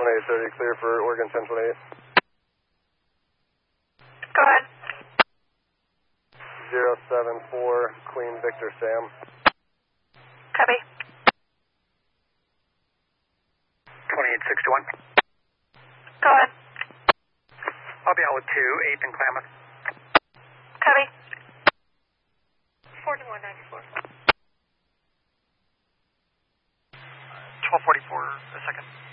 1830, clear for Oregon 1028. Go ahead. 074, Queen Victor Sam. Copy. 2861. Go ahead. I'll be out with 2, 8th and Klamath. Copy. 4194. 1244 a second.